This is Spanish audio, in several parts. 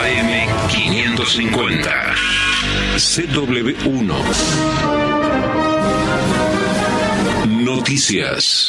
AM550. CW1. Noticias.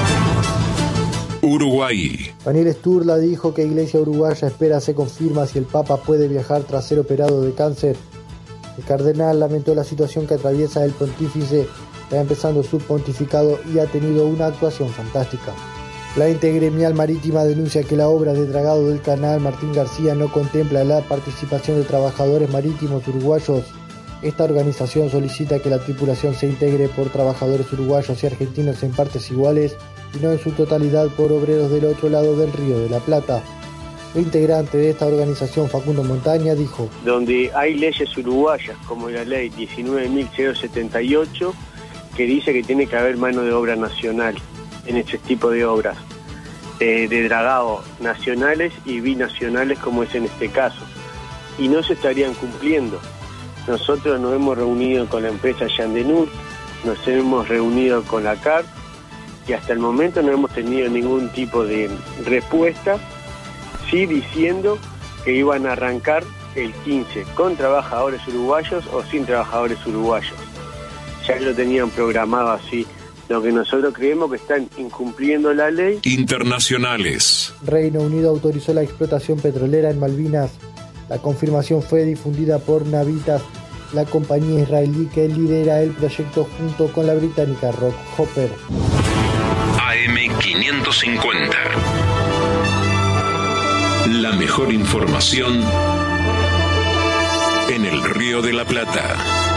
Uruguay. Daniel Sturla dijo que Iglesia Uruguaya espera se confirma si el Papa puede viajar tras ser operado de cáncer. El cardenal lamentó la situación que atraviesa el pontífice, está empezando su pontificado y ha tenido una actuación fantástica. La Intergremial Marítima denuncia que la obra de dragado del canal Martín García no contempla la participación de trabajadores marítimos uruguayos. Esta organización solicita que la tripulación se integre por trabajadores uruguayos y argentinos en partes iguales y no en su totalidad por obreros del otro lado del Río de la Plata. El integrante de esta organización, Facundo Montaña, dijo: donde hay leyes uruguayas, como la ley 19.078, que dice que tiene que haber mano de obra nacional en este tipo de obras, de dragado nacionales y binacionales, como es en este caso, y no se estarían cumpliendo. Nosotros nos hemos reunido con la empresa Yandenur, nos hemos reunido con la CAR, y hasta el momento no hemos tenido ningún tipo de respuesta, sí diciendo que iban a arrancar el 15 con trabajadores uruguayos o sin trabajadores uruguayos. Ya lo tenían programado así. Lo que nosotros creemos que están incumpliendo la ley. Internacionales. Reino Unido autorizó la explotación petrolera en Malvinas. La confirmación fue difundida por Navitas, la compañía israelí que lidera el proyecto junto con la británica Rockhopper. AM550. La mejor información en el Río de la Plata.